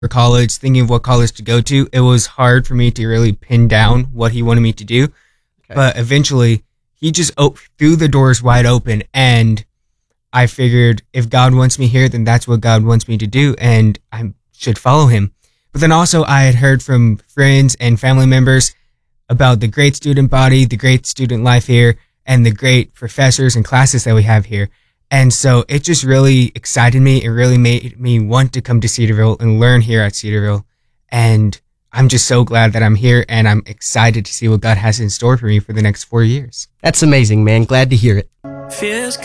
for college, thinking of what college to go to, it was hard for me to really pin down what he wanted me to do. Okay. But eventually, he just threw the doors wide open, and I figured if God wants me here, then that's what God wants me to do, and I should follow him. But then also, I had heard from friends and family members about the great student body, the great student life here, and the great professors and classes that we have here. And so it just really excited me. It really made me want to come to Cedarville and learn here at Cedarville. And I'm just so glad that I'm here, and I'm excited to see what God has in store for me for the next 4 years. That's amazing, man. Glad to hear it. Feels